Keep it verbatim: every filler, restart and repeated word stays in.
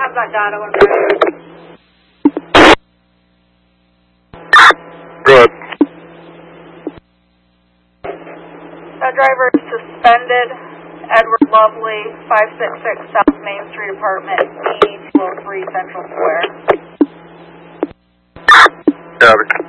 I've got data. What about it? Good. That driver is suspended. Edward Lovely, five six six South Main Street, Apartment B, two oh three Central Square. Got it.